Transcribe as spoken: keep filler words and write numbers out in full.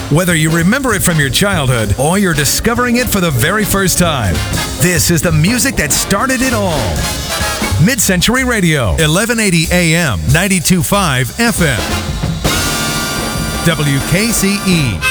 Whether you remember it from your childhood or you're discovering it for the very first time, this is the music that started it all. Mid-Century Radio, eleven eighty A M, ninety-two point five F M. W K C E.